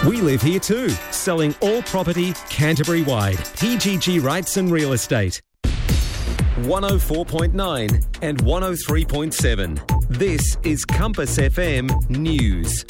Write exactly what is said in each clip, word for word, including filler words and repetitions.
We live here too, selling all property Canterbury-wide. P G G Rights and Real Estate. one oh four point nine and one oh three point seven. This is Compass F M News.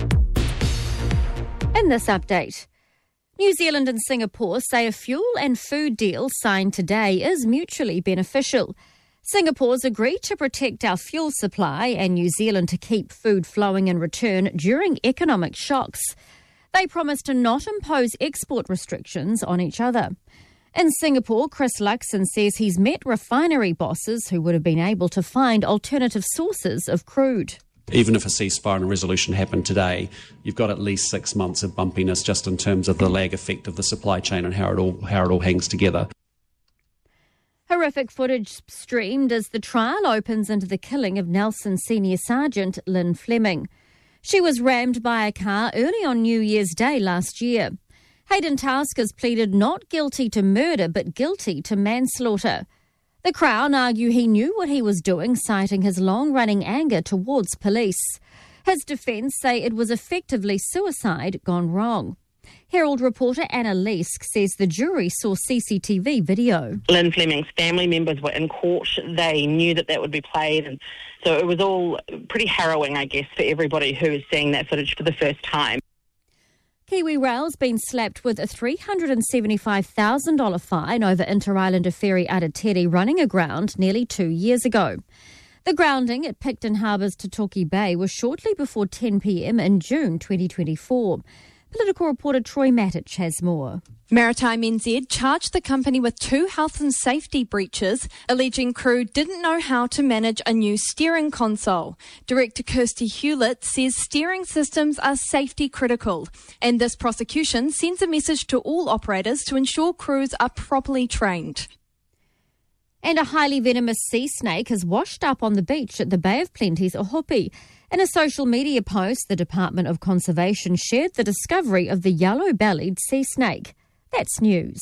In this update, New Zealand and Singapore say a fuel and food deal signed today is mutually beneficial. Singapore's agreed to protect our fuel supply and New Zealand to keep food flowing in return during economic shocks. They promise to not impose export restrictions on each other. In Singapore, Chris Luxon says he's met refinery bosses who would have been able to find alternative sources of crude. Even if a ceasefire and a resolution happened today, you've got at least six months of bumpiness just in terms of the lag effect of the supply chain and how it all how it all hangs together. Horrific footage streamed as the trial opens into the killing of Nelson Senior Sergeant Lynn Fleming. She was rammed by a car early on New Year's Day last year. Hayden Taskers pleaded not guilty to murder but guilty to manslaughter. The Crown argue he knew what he was doing, citing his long-running anger towards police. His defence say it was effectively suicide gone wrong. Herald reporter Anna Leask says the jury saw C C T V video. Lynn Fleming's family members were in court. They knew that that would be played, and so it was all pretty harrowing, I guess, for everybody who is seeing that footage for the first time. Kiwi Rail's been slapped with a three hundred seventy-five thousand dollars fine over Inter-Islander ferry Aratere running aground nearly two years ago. The grounding at Picton Harbour's Tatoki Bay was shortly before ten p.m. in June twenty twenty-four. Political reporter Troy Matic has more. Maritime N Z charged the company with two health and safety breaches, alleging crew didn't know how to manage a new steering console. Director Kirsty Hewlett says steering systems are safety critical, and this prosecution sends a message to all operators to ensure crews are properly trained. And a highly venomous sea snake has washed up on the beach at the Bay of Plenty's Ohope. In a social media post, the Department of Conservation shared the discovery of the yellow-bellied sea snake. That's news.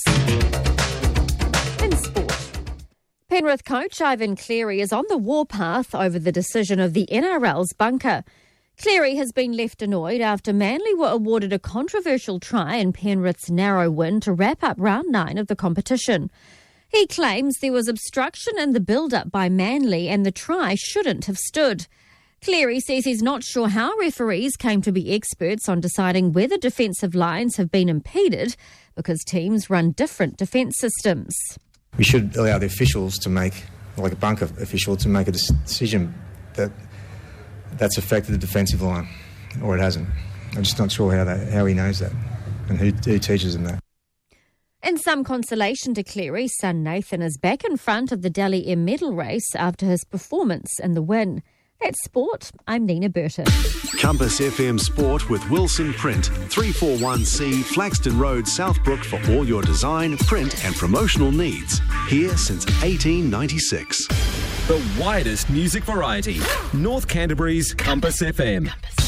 In sport, Penrith coach Ivan Cleary is on the warpath over the decision of the N R L's bunker. Cleary has been left annoyed after Manly were awarded a controversial try in Penrith's narrow win to wrap up round nine of the competition. He claims there was obstruction in the build-up by Manly and the try shouldn't have stood. Cleary says he's not sure how referees came to be experts on deciding whether defensive lines have been impeded because teams run different defence systems. We should allow the officials to make, like a bunker official, to make a decision that that's affected the defensive line, or it hasn't. I'm just not sure how that, how he knows that and who, who teaches him that. In some consolation to Cleary, son Nathan is back in front of the Dally M medal race after his performance in the win. That's sport. I'm Nina Burton. Compass F M Sport with Wilson Print, three forty-one C Flaxton Road, Southbrook for all your design, print and promotional needs. Here since eighteen ninety-six. The widest music variety. North Canterbury's Compass F M.